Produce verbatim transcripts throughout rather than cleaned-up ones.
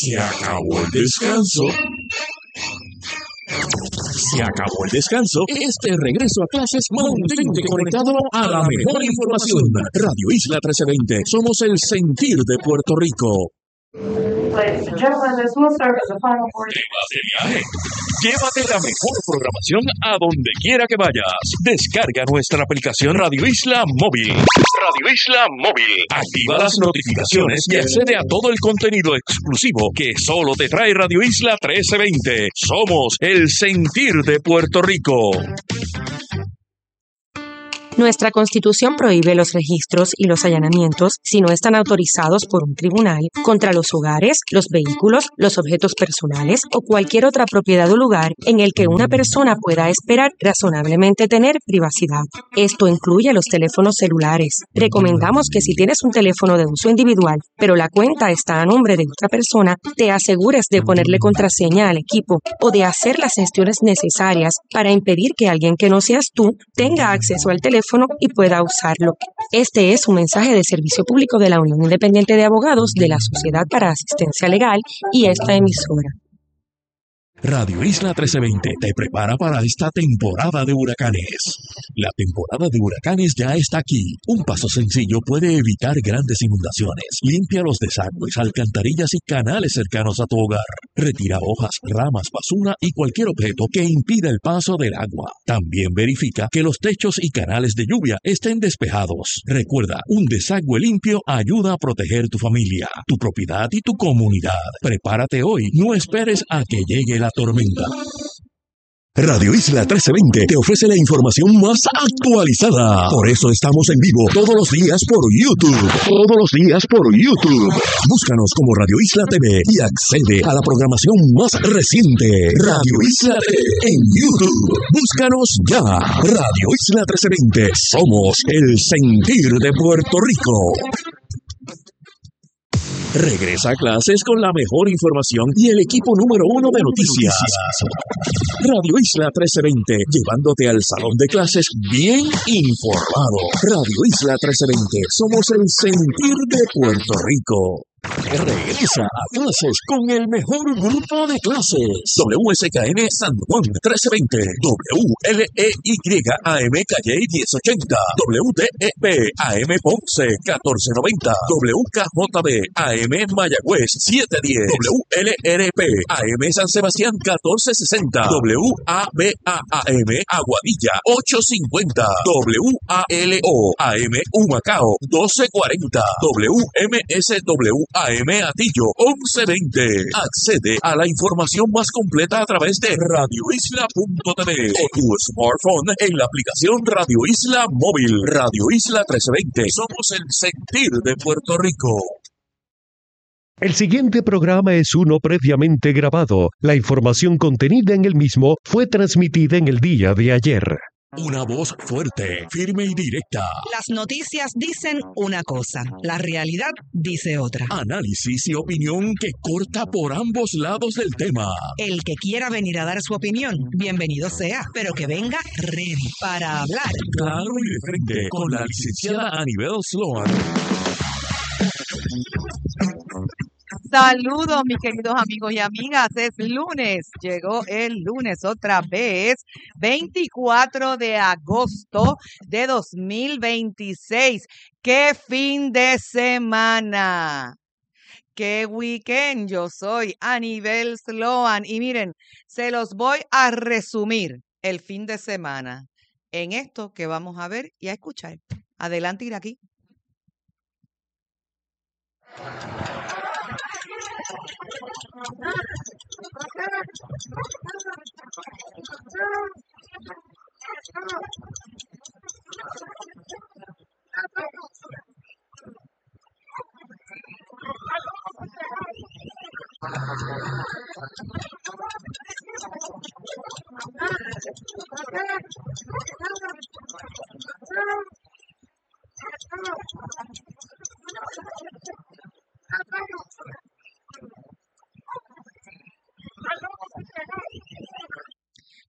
Se acabó el descanso. Se acabó el descanso. Este regreso a clases, mantente conectado a la mejor información. Radio Isla trece veinte. Somos el sentir de Puerto Rico. Ladies and gentlemen, this will serve as a final word. Llévate la mejor programación a donde quiera que vayas. Descarga nuestra aplicación Radio Isla Móvil. Radio Isla Móvil. Activa las notificaciones y accede a todo el contenido exclusivo que solo te trae Radio Isla trece veinte. Somos el sentir de Puerto Rico. Nuestra Constitución prohíbe los registros y los allanamientos si no están autorizados por un tribunal contra los hogares, los vehículos, los objetos personales o cualquier otra propiedad o lugar en el que una persona pueda esperar razonablemente tener privacidad. Esto incluye los teléfonos celulares. Recomendamos que si tienes un teléfono de uso individual, pero la cuenta está a nombre de otra persona, te asegures de ponerle contraseña al equipo o de hacer las gestiones necesarias para impedir que alguien que no seas tú tenga acceso al teléfono y pueda usarlo. Este es un mensaje de servicio público de la Unión Independiente de Abogados de la Sociedad para Asistencia Legal y esta emisora. Radio Isla trece veinte te prepara para esta temporada de huracanes. La temporada de huracanes ya está aquí. Un paso sencillo puede evitar grandes inundaciones. Limpia los desagües, alcantarillas y canales cercanos a tu hogar. Retira hojas, ramas, basura y cualquier objeto que impida el paso del agua. También verifica que los techos y canales de lluvia estén despejados. Recuerda, un desagüe limpio ayuda a proteger tu familia, tu propiedad y tu comunidad. Prepárate hoy. No esperes a que llegue la tormenta. Radio Isla trece veinte te ofrece la información más actualizada. Por eso estamos en vivo todos los días por YouTube. Todos los días por YouTube. Búscanos como Radio Isla T V y accede a la programación más reciente. Radio Isla T V en YouTube. Búscanos ya. Radio Isla trece veinte. Somos el sentir de Puerto Rico. Regresa a clases con la mejor información y el equipo número uno de noticias. Radio Isla trece veinte, llevándote al salón de clases bien informado. Radio Isla trece veinte, somos el sentir de Puerto Rico. Regresa a clases con el mejor grupo de clases. W S K N San Juan trece veinte, W L E Y A M Calle diez ochenta, W D E P A M Ponce catorce noventa, W K J B A M Mayagüez siete diez, W L R P A M San Sebastián catorce sesenta, W A B A A M Aguadilla ocho cincuenta, W A L O A M Humacao doce cuarenta, W M S W A M Atillo once veinte. Accede a la información más completa a través de radio isla punto t v o tu smartphone en la aplicación Radio Isla Móvil. Radio Isla trece veinte. Somos el sentir de Puerto Rico. El siguiente programa es uno previamente grabado. La información contenida en el mismo fue transmitida en el día de ayer. Una voz fuerte, firme y directa. Las noticias dicen una cosa, la realidad dice otra. Análisis y opinión que corta por ambos lados del tema. El que quiera venir a dar su opinión, bienvenido sea, pero que venga ready para hablar. Claro y de frente, con la licenciada Anibel Sloan. Saludos, mis queridos amigos y amigas. Es lunes, llegó el lunes otra vez, veinticuatro de agosto de dos mil veintiséis. ¡Qué fin de semana! ¡Qué weekend! Yo soy Anibel Sloan y miren, se los voy a resumir el fin de semana en esto que vamos a ver y a escuchar. Adelante, ir aquí.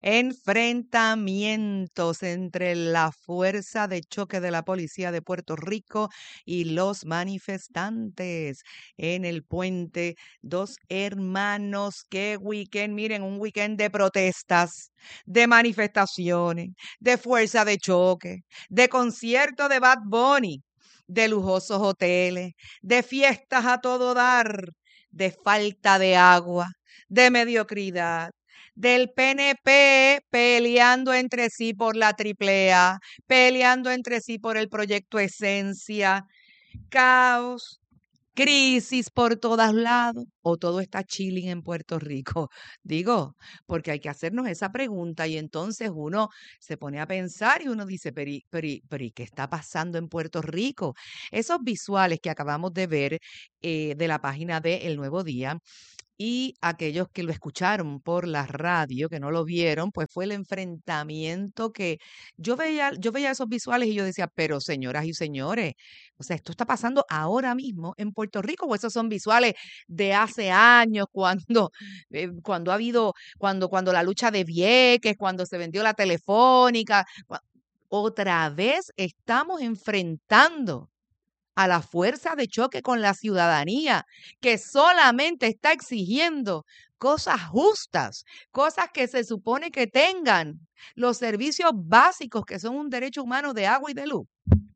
enfrentamientos entre la fuerza de choque de la policía de Puerto Rico y los manifestantes en el puente Dos Hermanos. Qué weekend, miren, un weekend de protestas, de manifestaciones, de fuerza de choque, de concierto de Bad Bunny, de lujosos hoteles, de fiestas a todo dar, de falta de agua, de mediocridad, del P N P peleando entre sí por la triple A, peleando entre sí por el proyecto Esencia, caos, crisis por todos lados, o todo está chilling en Puerto Rico. Digo, porque hay que hacernos esa pregunta y entonces uno se pone a pensar y uno dice, pero, y- pero, y- pero ¿y qué está pasando en Puerto Rico? Esos visuales que acabamos de ver eh, de la página de El Nuevo Día y aquellos que lo escucharon por la radio, que no lo vieron, pues fue el enfrentamiento que yo veía, yo veía esos visuales y yo decía, pero señoras y señores, o sea, esto está pasando ahora mismo en Puerto Rico, o esos son visuales de hace años, cuando, eh, cuando ha habido, cuando, cuando la lucha de Vieques, cuando se vendió la Telefónica, cua- otra vez estamos enfrentando a la fuerza de choque con la ciudadanía, que solamente está exigiendo cosas justas, cosas que se supone que tengan los servicios básicos que son un derecho humano de agua y de luz.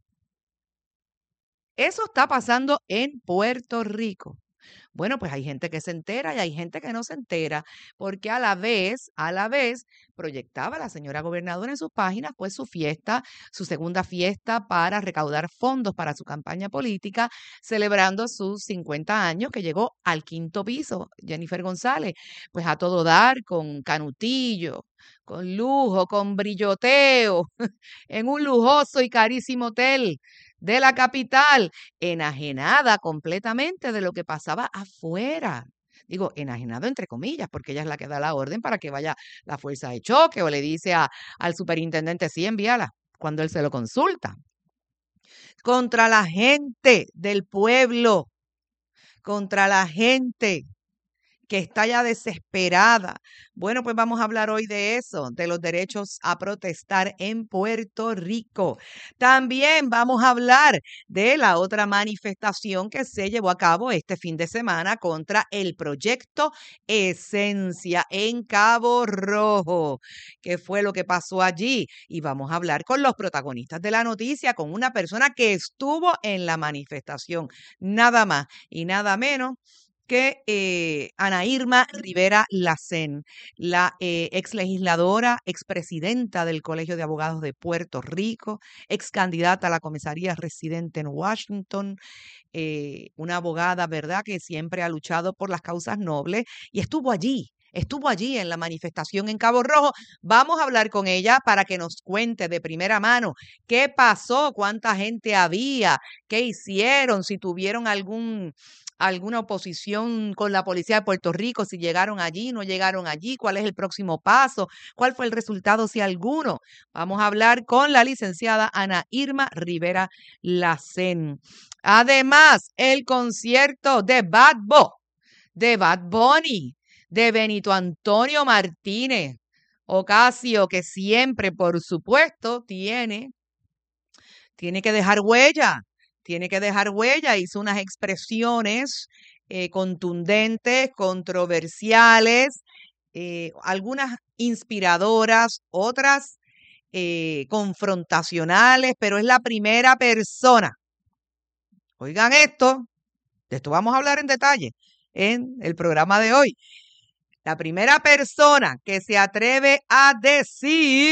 Eso está pasando en Puerto Rico. Bueno, pues hay gente que se entera y hay gente que no se entera, porque a la vez, a la vez, proyectaba la señora gobernadora en sus páginas, pues su fiesta, su segunda fiesta para recaudar fondos para su campaña política, celebrando sus cincuenta años, que llegó al quinto piso, Jennifer González, pues a todo dar, con canutillo, con lujo, con brilloteo, en un lujoso y carísimo hotel de la capital, enajenada completamente de lo que pasaba afuera. Digo, enajenado entre comillas, porque ella es la que da la orden para que vaya la fuerza de choque o le dice a, al superintendente, sí, envíala, cuando él se lo consulta. Contra la gente del pueblo, contra la gente que está ya desesperada. Bueno, pues vamos a hablar hoy de eso, de los derechos a protestar en Puerto Rico. También vamos a hablar de la otra manifestación que se llevó a cabo este fin de semana contra el proyecto Esencia en Cabo Rojo. ¿Qué fue lo que pasó allí? Y vamos a hablar con los protagonistas de la noticia, con una persona que estuvo en la manifestación, nada más y nada menos que eh, Ana Irma Rivera Lacén, la eh, ex legisladora, expresidenta del Colegio de Abogados de Puerto Rico, ex candidata a la comisaría residente en Washington, eh, una abogada, ¿verdad?, que siempre ha luchado por las causas nobles y estuvo allí. Estuvo allí en la manifestación en Cabo Rojo. Vamos a hablar con ella para que nos cuente de primera mano qué pasó, cuánta gente había, qué hicieron, si tuvieron algún alguna oposición con la policía de Puerto Rico, si llegaron allí, no llegaron allí, cuál es el próximo paso, cuál fue el resultado, si alguno. Vamos a hablar con la licenciada Ana Irma Rivera Lacén. Además, el concierto de Bad Bo, de Bad Bunny, de Benito Antonio Martínez Ocasio, que siempre, por supuesto, tiene, tiene que dejar huella, tiene que dejar huella, hizo unas expresiones eh, contundentes, controversiales, eh, algunas inspiradoras, otras eh, confrontacionales, pero es la primera persona. Oigan esto, de esto vamos a hablar en detalle en el programa de hoy. La primera persona que se atreve a decir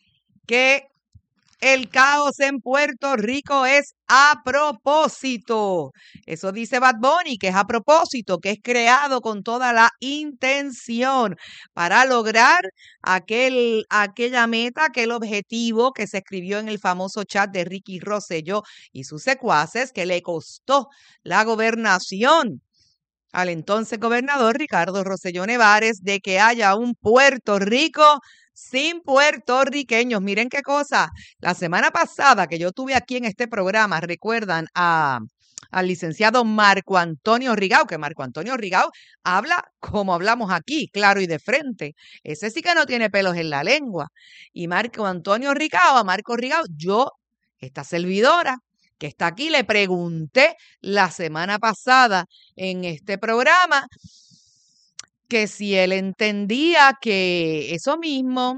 que el caos en Puerto Rico es a propósito. Eso dice Bad Bunny, que es a propósito, que es creado con toda la intención para lograr aquel, aquella meta, aquel objetivo que se escribió en el famoso chat de Ricky Rosselló y sus secuaces, que le costó la gobernación al entonces gobernador Ricardo Rosselló Nevares de que haya un Puerto Rico sin puertorriqueños. Miren qué cosa. La semana pasada que yo tuve aquí en este programa, recuerdan a al licenciado Marco Antonio Rigau, que Marco Antonio Rigau habla como hablamos aquí, claro y de frente. Ese sí que no tiene pelos en la lengua. Y Marco Antonio Rigau, a Marco Rigau, yo, esta servidora que está aquí, le pregunté la semana pasada en este programa que si él entendía que eso mismo,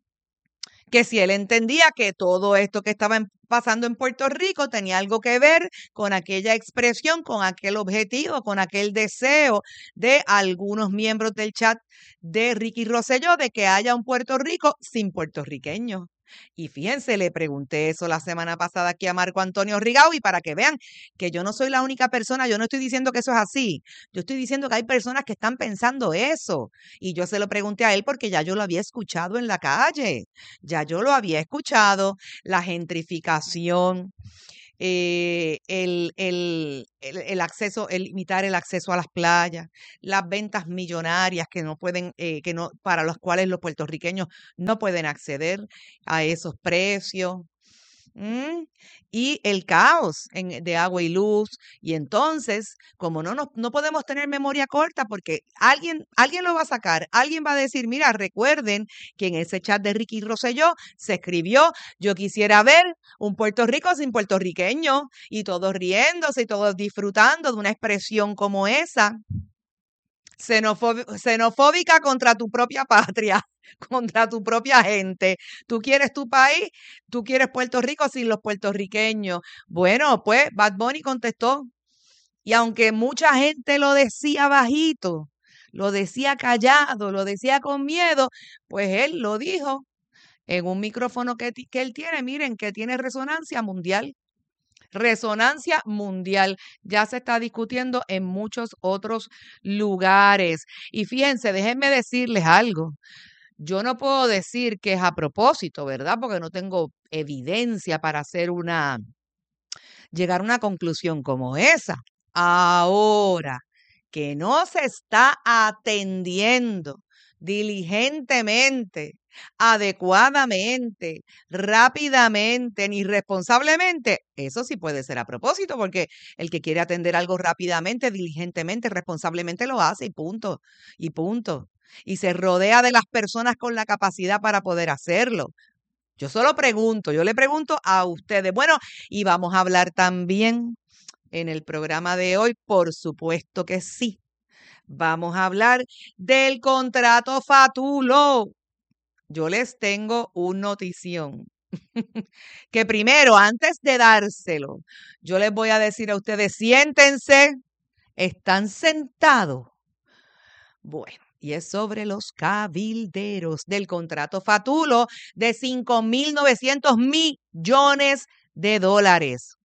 que si él entendía que todo esto que estaba en- pasando en Puerto Rico tenía algo que ver con aquella expresión, con aquel objetivo, con aquel deseo de algunos miembros del chat de Ricky Rosselló de que haya un Puerto Rico sin puertorriqueños. Y fíjense, le pregunté eso la semana pasada aquí a Marco Antonio Rigau y para que vean que yo no soy la única persona, yo no estoy diciendo que eso es así, yo estoy diciendo que hay personas que están pensando eso. Y yo se lo pregunté a él porque ya yo lo había escuchado en la calle. Ya yo lo había escuchado, la gentrificación, eh, el, el, el, el acceso, el limitar el acceso a las playas, las ventas millonarias que no pueden, eh, que no, para los cuales los puertorriqueños no pueden acceder a esos precios. ¿Mm? Y el caos en- de agua y luz. Y entonces, como no, nos, no podemos tener memoria corta, porque alguien, alguien lo va a sacar, alguien va a decir, mira, recuerden que en ese chat de Ricky Rosselló se escribió, yo quisiera ver un Puerto Rico sin puertorriqueños, y todos riéndose y todos disfrutando de una expresión como esa. Xenofóbi- xenofóbica contra tu propia patria, contra tu propia gente. Tú quieres tu país, tú quieres Puerto Rico sin los puertorriqueños. Bueno, pues Bad Bunny contestó. Y aunque mucha gente lo decía bajito, lo decía callado, lo decía con miedo, pues él lo dijo en un micrófono que, ti- que él tiene, miren, que tiene resonancia mundial. Resonancia mundial. Ya se está discutiendo en muchos otros lugares. Y fíjense, déjenme decirles algo. Yo no puedo decir que es a propósito, ¿verdad? Porque no tengo evidencia para hacer una, llegar a una conclusión como esa. Ahora, que no se está atendiendo diligentemente, adecuadamente, rápidamente, ni responsablemente, eso sí puede ser a propósito, porque el que quiere atender algo rápidamente, diligentemente, responsablemente lo hace y punto, y punto. Y se rodea de las personas con la capacidad para poder hacerlo. Yo solo pregunto, yo le pregunto a ustedes. Bueno, y vamos a hablar también en el programa de hoy, por supuesto que sí. Vamos a hablar del contrato Fatulo. Yo les tengo una notición. Que primero, antes de dárselo, yo les voy a decir a ustedes, siéntense, están sentados. Bueno, y es sobre los cabilderos del contrato Fatulo de cinco mil novecientos millones de dólares.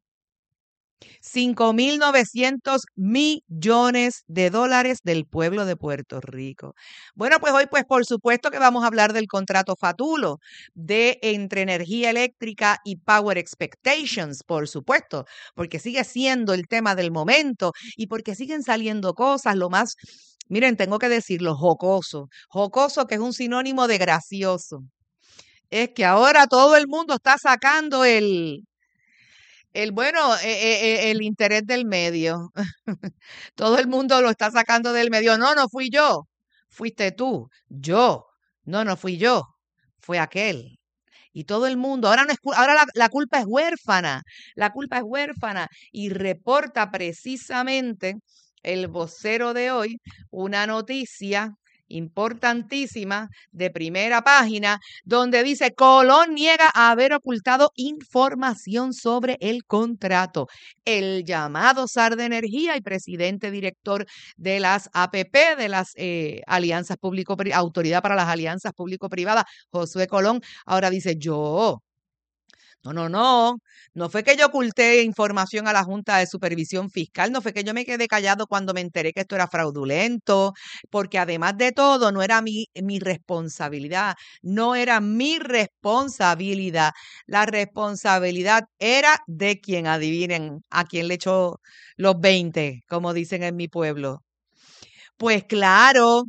cinco mil novecientos millones de dólares del pueblo de Puerto Rico. Bueno, pues hoy, pues por supuesto que vamos a hablar del contrato Fatulo de entre energía eléctrica y Power Expectations, por supuesto, porque sigue siendo el tema del momento y porque siguen saliendo cosas, lo más, miren, tengo que decirlo, jocoso, jocoso que es un sinónimo de gracioso. Es que ahora todo el mundo está sacando el, el bueno, eh, eh, eh, el interés del medio. Todo el mundo lo está sacando del medio. No, no fui yo. Fuiste tú. Yo. No, no fui yo. Fue aquel. Y todo el mundo, ahora, no es, cu- ahora la, la culpa es huérfana. La culpa es huérfana. Y reporta precisamente el vocero de hoy una noticia importantísima de primera página donde dice Colón niega haber ocultado información sobre el contrato. El llamado zar de energía y presidente director de las A P P, de las eh, alianzas público Autoridad para las Alianzas Público-Privadas, Josué Colón, ahora dice yo. No, no, no. No fue que yo oculté información a la Junta de Supervisión Fiscal, no fue que yo me quedé callado cuando me enteré que esto era fraudulento, porque además de todo no era mi, mi responsabilidad, no era mi responsabilidad. La responsabilidad era de quien, adivinen, a quien le echó los veinte, como dicen en mi pueblo. Pues claro,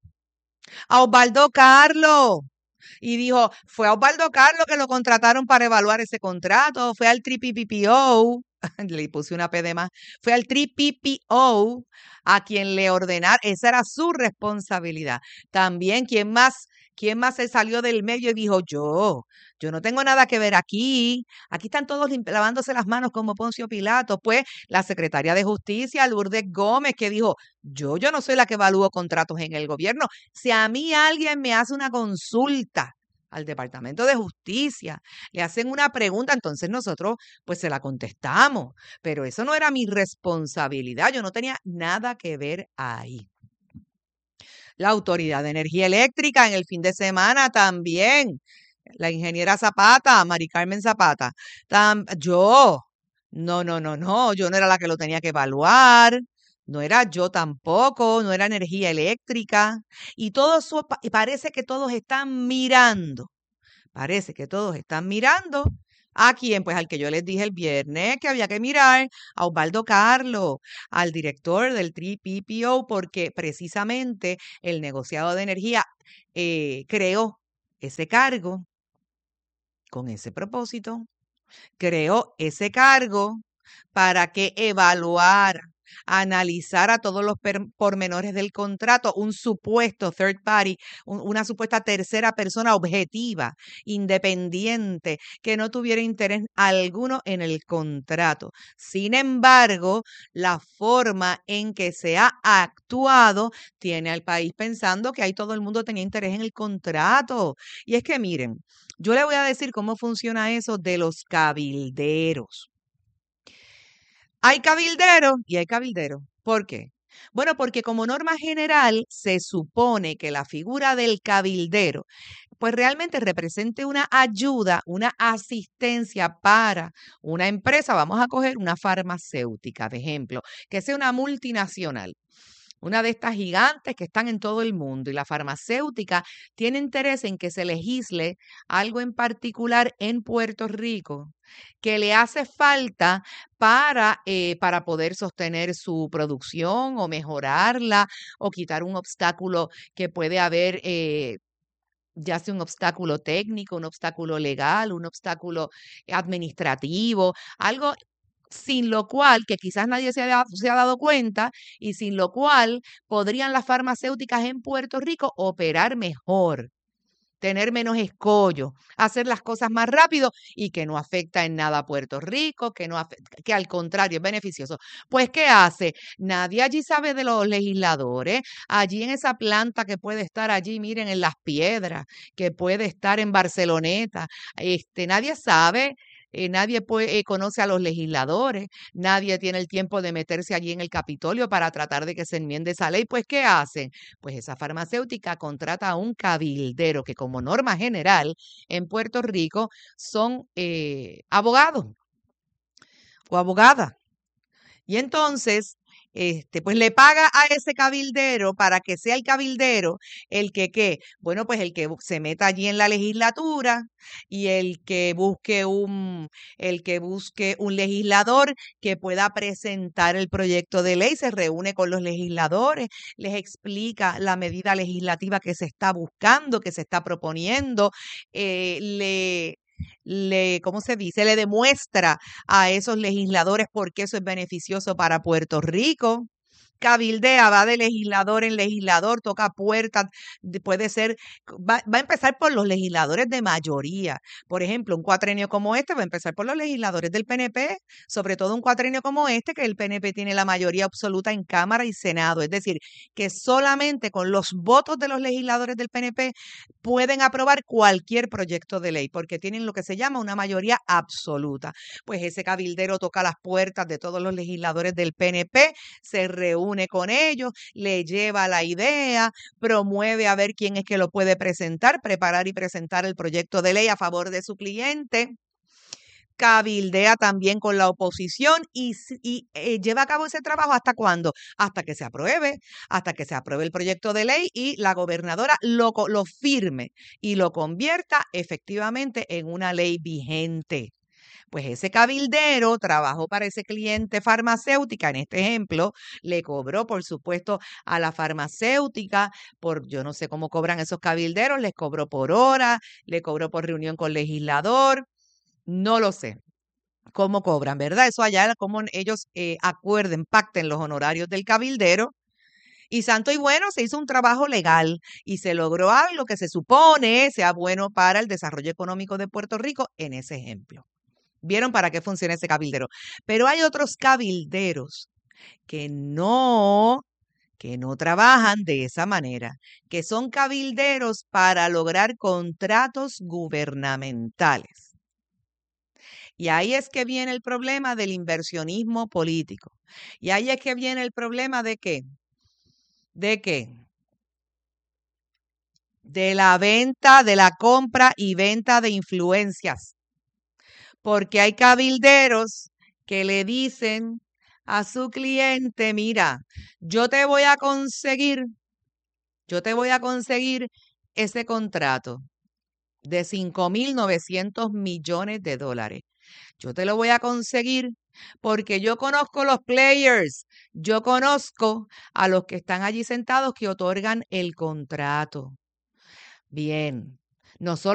a Osvaldo Carlos. Y dijo, fue a Osvaldo Carlos que lo contrataron para evaluar ese contrato, fue al T P P P O, le puse una P de más, fue al tres P P O a quien le ordenar, esa era su responsabilidad. También, ¿quién más, quién más se salió del medio y dijo, yo, yo no tengo nada que ver aquí, aquí están todos lavándose las manos como Poncio Pilato? Pues la secretaria de Justicia, Lourdes Gómez, que dijo, yo, yo no soy la que evalúo contratos en el gobierno. Si a mí alguien me hace una consulta al Departamento de Justicia, le hacen una pregunta, entonces nosotros pues se la contestamos, pero eso no era mi responsabilidad, yo no tenía nada que ver ahí. La Autoridad de Energía Eléctrica en el fin de semana también, la ingeniera Zapata, Mari Carmen Zapata, tam, yo, no, no, no, no, yo no era la que lo tenía que evaluar. No era yo tampoco, no era energía eléctrica. Y todo eso, y parece que todos están mirando. Parece que todos están mirando. ¿A quién? Pues al que yo les dije el viernes que había que mirar, a Osvaldo Carlos, al director del tres P P O, porque precisamente el negociado de energía eh, creó ese cargo con ese propósito. Creó ese cargo para que evaluara, analizara todos los pormenores del contrato, un supuesto third party, un, una supuesta tercera persona objetiva, independiente, que no tuviera interés alguno en el contrato. Sin embargo, la forma en que se ha actuado tiene al país pensando que ahí todo el mundo tenía interés en el contrato. Y es que miren, yo le voy a decir cómo funciona eso de los cabilderos. Hay cabilderos y hay cabilderos. ¿Por qué? Bueno, porque como norma general se supone que la figura del cabildero pues realmente represente una ayuda, una asistencia para una empresa. Vamos a coger una farmacéutica, de ejemplo, que sea una multinacional. Una de estas gigantes que están en todo el mundo, y la farmacéutica tiene interés en que se legisle algo en particular en Puerto Rico que le hace falta para, eh, para poder sostener su producción o mejorarla o quitar un obstáculo que puede haber, eh, ya sea un obstáculo técnico, un obstáculo legal, un obstáculo administrativo, algo sin lo cual, que quizás nadie se ha, se ha dado cuenta, y sin lo cual podrían las farmacéuticas en Puerto Rico operar mejor, tener menos escollo, hacer las cosas más rápido y que no afecta en nada a Puerto Rico, que, no afecta, que al contrario es beneficioso. Pues, ¿qué hace? Nadie allí sabe de los legisladores. Allí en esa planta que puede estar allí, miren, en Las Piedras, que puede estar en Barceloneta, este, nadie sabe. Eh, nadie puede, eh, conoce a los legisladores, nadie tiene el tiempo de meterse allí en el Capitolio para tratar de que se enmiende esa ley. Pues, ¿qué hacen? Pues esa farmacéutica contrata a un cabildero que como norma general en Puerto Rico son eh, abogados o abogadas. Y entonces, este, pues le paga a ese cabildero para que sea el cabildero el que, ¿qué? Bueno, pues el que se meta allí en la legislatura y el que busque un, el que busque un legislador que pueda presentar el proyecto de ley, se reúne con los legisladores, les explica la medida legislativa que se está buscando, que se está proponiendo, eh, le le, ¿cómo se dice? Le demuestra a esos legisladores por qué eso es beneficioso para Puerto Rico. Cabildea, va de legislador en legislador, toca puertas, puede ser, va, va a empezar por los legisladores de mayoría. Por ejemplo, un cuatrenio como este va a empezar por los legisladores del P N P, sobre todo un cuatrenio como este, que el P N P tiene la mayoría absoluta en Cámara y Senado. Es decir, que solamente con los votos de los legisladores del P N P pueden aprobar cualquier proyecto de ley, porque tienen lo que se llama una mayoría absoluta. Pues ese cabildero toca las puertas de todos los legisladores del P N P, se reúne con ellos, le lleva la idea, promueve a ver quién es que lo puede presentar, preparar y presentar el proyecto de ley a favor de su cliente. Cabildea también con la oposición y, y eh, lleva a cabo ese trabajo ¿hasta cuándo? Hasta que se apruebe, hasta que se apruebe el proyecto de ley y la gobernadora lo, lo firme y lo convierta efectivamente en una ley vigente. Pues ese cabildero trabajó para ese cliente farmacéutica, en este ejemplo, le cobró, por supuesto, a la farmacéutica, por yo no sé cómo cobran esos cabilderos, les cobró por hora, le cobró por reunión con legislador, no lo sé. cómo cobran, ¿verdad? Eso allá, cómo ellos eh, acuerden, pacten los honorarios del cabildero. Y santo y bueno, se hizo un trabajo legal y se logró algo que se supone sea bueno para el desarrollo económico de Puerto Rico en ese ejemplo. ¿Vieron para qué funciona ese cabildero? Pero hay otros cabilderos que no, que no trabajan de esa manera, que son cabilderos para lograr contratos gubernamentales. Y ahí es que viene el problema del inversionismo político. Y ahí es que viene el problema de qué. ¿De qué? De la venta, de la compra y venta de influencias. Porque hay cabilderos que le dicen a su cliente, mira, yo te voy a conseguir, yo te voy a conseguir ese contrato de cinco mil novecientos millones de dólares. Yo te lo voy a conseguir porque yo conozco los players, yo conozco a los que están allí sentados que otorgan el contrato. Bien, no solo